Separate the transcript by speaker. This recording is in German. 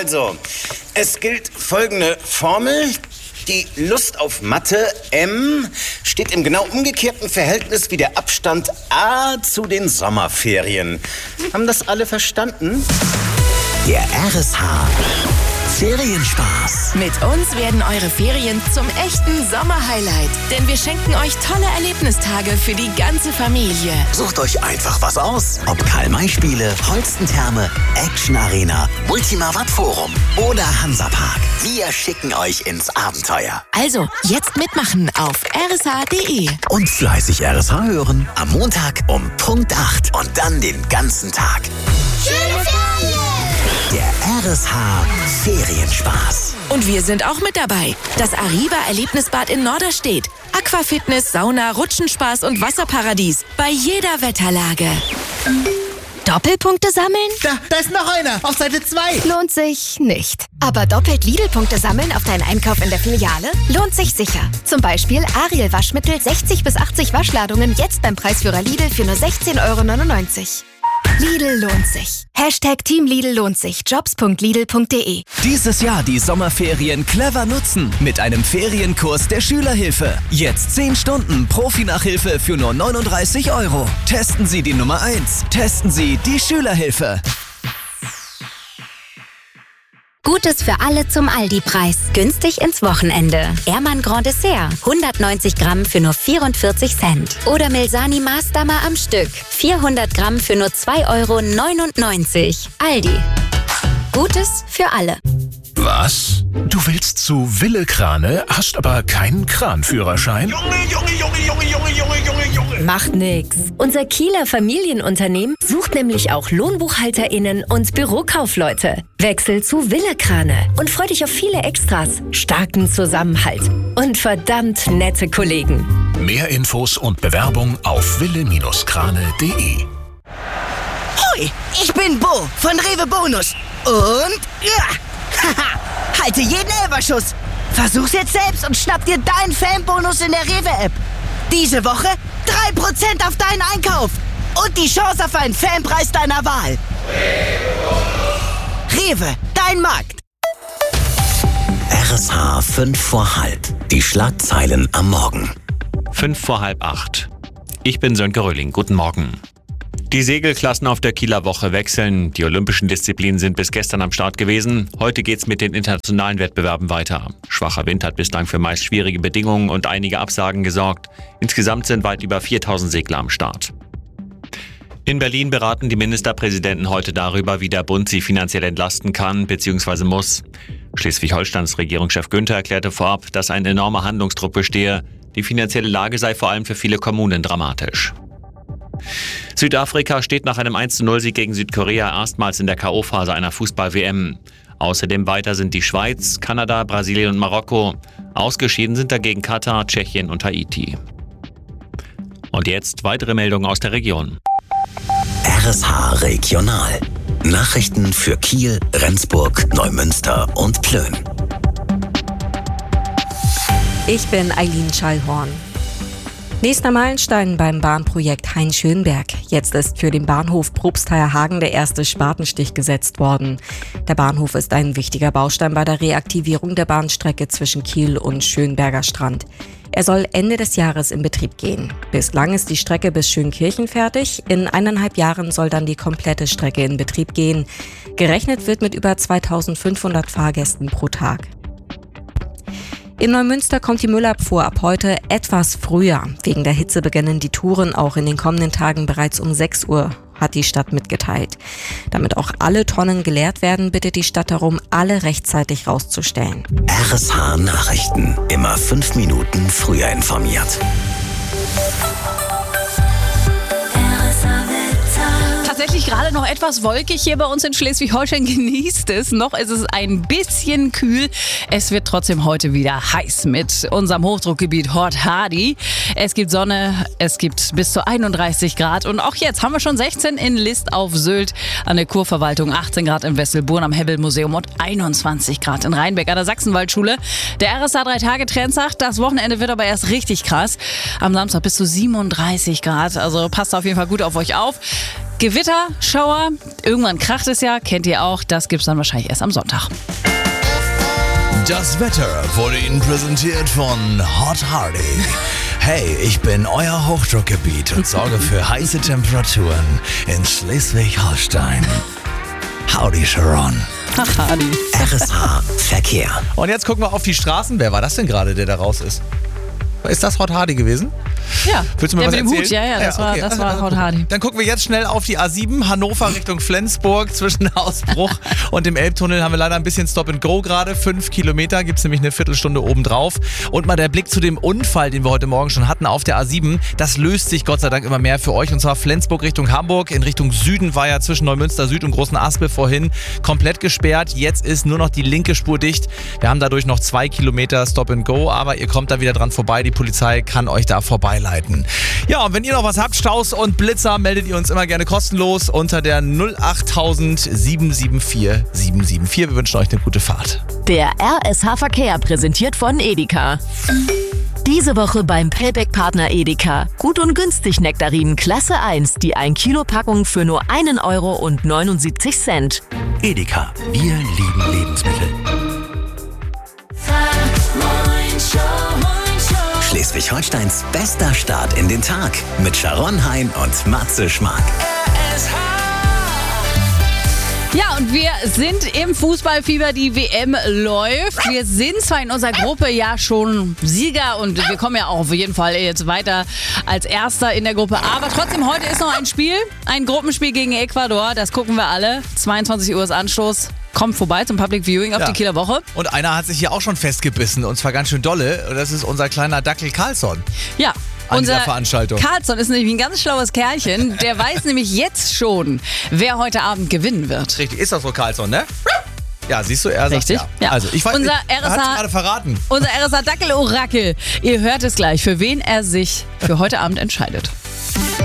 Speaker 1: Also, es gilt folgende Formel. Die Lust auf Mathe, M, steht im genau umgekehrten Verhältnis wie der Abstand A zu den Sommerferien. Haben das alle verstanden?
Speaker 2: Der RSH Ferienspaß.
Speaker 3: Mit uns werden eure Ferien zum echten Sommerhighlight. Denn wir schenken euch tolle Erlebnistage für die ganze Familie.
Speaker 2: Sucht euch einfach was aus. Ob Karl-May-Spiele, Holstentherme, Action Arena, Ultima Watt Forum oder Hansapark. Wir schicken euch ins Abenteuer.
Speaker 3: Also, jetzt mitmachen auf rsh.de.
Speaker 2: Und fleißig RSH hören. Am Montag um Punkt 8 und dann den ganzen Tag.
Speaker 4: Schöne Ferien!
Speaker 2: Der RSH Ferienspaß.
Speaker 3: Und wir sind auch mit dabei. Das Arriva Erlebnisbad in Norderstedt. Aquafitness, Sauna, Rutschenspaß und Wasserparadies. Bei jeder Wetterlage.
Speaker 5: Doppelpunkte sammeln?
Speaker 6: Da ist noch einer, auf Seite 2.
Speaker 5: Lohnt sich nicht. Aber doppelt Lidl-Punkte sammeln auf deinen Einkauf in der Filiale? Lohnt sich sicher. Zum Beispiel Ariel Waschmittel 60 bis 80 Waschladungen jetzt beim Preisführer Lidl für nur 16,99 €. Lidl lohnt sich. Hashtag Team Lidl lohnt sich. Jobs.lidl.de.
Speaker 7: Dieses Jahr die Sommerferien clever nutzen mit einem Ferienkurs der Schülerhilfe. Jetzt 10 Stunden Profi-Nachhilfe für nur 39 €. Testen Sie die Nummer 1. Testen Sie die Schülerhilfe.
Speaker 8: Gutes für alle zum Aldi-Preis. Günstig ins Wochenende. Ehrmann Grand Dessert. 190 Gramm für nur 44 Cent. Oder Milsani Maßdammer am Stück. 400 Gramm für nur 2,99 €. Aldi. Gutes für alle.
Speaker 9: Was? Du willst zu Wille Krane, hast aber keinen Kranführerschein?
Speaker 4: Junge!
Speaker 10: Macht nix. Unser Kieler Familienunternehmen sucht nämlich auch LohnbuchhalterInnen und Bürokaufleute. Wechsel zu Wille Krane und freu dich auf viele Extras, starken Zusammenhalt und verdammt nette Kollegen.
Speaker 9: Mehr Infos und Bewerbung auf wille-krane.de.
Speaker 6: Hoi, ich bin Bo von Rewe Bonus. Und ja, halte jeden Elferschuss. Versuch's jetzt selbst und schnapp dir deinen Fanbonus in der Rewe-App. Diese Woche 3% auf deinen Einkauf und die Chance auf einen Fanpreis deiner Wahl. Rewe, dein Markt.
Speaker 2: RSH 5 vor halb. Die Schlagzeilen am Morgen.
Speaker 11: 5 vor halb 8. Ich bin Sönke Röhling. Guten Morgen. Die Segelklassen auf der Kieler Woche wechseln. Die olympischen Disziplinen sind bis gestern am Start gewesen. Heute geht's mit den internationalen Wettbewerben weiter. Schwacher Wind hat bislang für meist schwierige Bedingungen und einige Absagen gesorgt. Insgesamt sind weit über 4000 Segler am Start. In Berlin beraten die Ministerpräsidenten heute darüber, wie der Bund sie finanziell entlasten kann bzw. muss. Schleswig-Holsteins Regierungschef Günther erklärte vorab, dass ein enormer Handlungsdruck bestehe. Die finanzielle Lage sei vor allem für viele Kommunen dramatisch. Südafrika steht nach einem 1:0-Sieg gegen Südkorea erstmals in der K.O.-Phase einer Fußball-WM. Außerdem weiter sind die Schweiz, Kanada, Brasilien und Marokko. Ausgeschieden sind dagegen Katar, Tschechien und Haiti. Und jetzt weitere Meldungen aus der Region.
Speaker 2: RSH Regional. Nachrichten für Kiel, Rendsburg, Neumünster und Plön.
Speaker 12: Ich bin Eileen Schallhorn. Nächster Meilenstein beim Bahnprojekt Hain-Schönberg. Jetzt ist für den Bahnhof Probstheierhagen der erste Spatenstich gesetzt worden. Der Bahnhof ist ein wichtiger Baustein bei der Reaktivierung der Bahnstrecke zwischen Kiel und Schönberger Strand. Er soll Ende des Jahres in Betrieb gehen. Bislang ist die Strecke bis Schönkirchen fertig. In 1,5 Jahren soll dann die komplette Strecke in Betrieb gehen. Gerechnet wird mit über 2500 Fahrgästen pro Tag. In Neumünster kommt die Müllabfuhr ab heute etwas früher. Wegen der Hitze beginnen die Touren auch in den kommenden Tagen bereits um 6 Uhr, hat die Stadt mitgeteilt. Damit auch alle Tonnen geleert werden, bittet die Stadt darum, alle rechtzeitig rauszustellen.
Speaker 2: RSH Nachrichten. Immer 5 Minuten früher informiert.
Speaker 13: Tatsächlich gerade noch etwas wolkig hier bei uns in Schleswig-Holstein. Genießt es. Noch ist es ein bisschen kühl. Es wird trotzdem heute wieder heiß mit unserem Hochdruckgebiet Hot Hardy. Es gibt Sonne, es gibt bis zu 31 Grad. Und auch jetzt haben wir schon 16 in List auf Sylt an der Kurverwaltung, 18 Grad in Wesselburn am Hebbelmuseum und 21 Grad in Rheinbeck an der Sachsenwaldschule. Der RSH 3-Tage-Trend sagt, das Wochenende wird aber erst richtig krass. Am Samstag bis zu 37 Grad. Also passt auf jeden Fall gut auf euch auf. Gewitter, Schauer, irgendwann kracht es ja, kennt ihr auch. Das gibt's dann wahrscheinlich erst am Sonntag.
Speaker 14: Das Wetter wurde Ihnen präsentiert von Hot Hardy. Hey, ich bin euer Hochdruckgebiet und sorge für heiße Temperaturen in Schleswig-Holstein. Howdy, Sharon.
Speaker 13: Hardy.
Speaker 2: RSH Verkehr.
Speaker 15: Und jetzt gucken wir auf die Straßen. Wer war das denn gerade, der da raus ist? Ist das Hot Hardy gewesen?
Speaker 13: Ja,
Speaker 15: willst du mir
Speaker 13: der
Speaker 15: was
Speaker 13: mit dem
Speaker 15: erzählen?
Speaker 13: Hut, ja, das war Hot Hardy.
Speaker 15: Dann gucken wir jetzt schnell auf die A7, Hannover Richtung Flensburg. Zwischen Ausbruch und dem Elbtunnel haben wir leider ein bisschen Stop and Go gerade. 5 Kilometer, gibt es nämlich eine Viertelstunde obendrauf. Und mal der Blick zu dem Unfall, den wir heute Morgen schon hatten auf der A7. Das löst sich Gott sei Dank immer mehr für euch. Und zwar Flensburg Richtung Hamburg. In Richtung Süden war ja zwischen Neumünster Süd und Großen Aspel vorhin komplett gesperrt. Jetzt ist nur noch die linke Spur dicht. Wir haben dadurch noch 2 Kilometer Stop and Go. Aber ihr kommt da wieder dran vorbei. Die Polizei kann euch da vorbeileiten. Ja, und wenn ihr noch was habt, Staus und Blitzer, meldet ihr uns immer gerne kostenlos unter der 08000 774 774. Wir wünschen euch eine gute Fahrt.
Speaker 3: Der RSH Verkehr präsentiert von Edeka. Diese Woche beim Payback-Partner Edeka. Gut und günstig Nektarinen Klasse 1, die 1 Kilo Packung für nur 1,79 €.
Speaker 2: Edeka, wir lieben Lebensmittel. Schleswig-Holsteins bester Start in den Tag mit Sharon Hein und Matze Schmark.
Speaker 13: Ja, und wir sind im Fußballfieber, die WM läuft. Wir sind zwar in unserer Gruppe ja schon Sieger und wir kommen ja auch auf jeden Fall jetzt weiter als Erster in der Gruppe. Aber trotzdem, heute ist noch ein Spiel, ein Gruppenspiel gegen Ecuador. Das gucken wir alle. 22 Uhr ist Anstoß. Kommt vorbei zum Public Viewing auf die Kieler Woche.
Speaker 15: Und einer hat sich hier auch schon festgebissen und zwar ganz schön dolle. Und das ist unser kleiner Dackel Carlsson.
Speaker 13: Ja.
Speaker 15: Unser Veranstaltung.
Speaker 13: Carlsson ist nämlich ein ganz schlaues Kerlchen. Der weiß nämlich jetzt schon, wer heute Abend gewinnen wird.
Speaker 15: Richtig, ist das so, Carlsson, ne? Ja, siehst du, er sagt
Speaker 13: richtig. Ja.
Speaker 15: Also, er hat es gerade verraten.
Speaker 13: Unser RSH Dackel-Orakel. Ihr hört es gleich, für wen er sich für heute Abend entscheidet.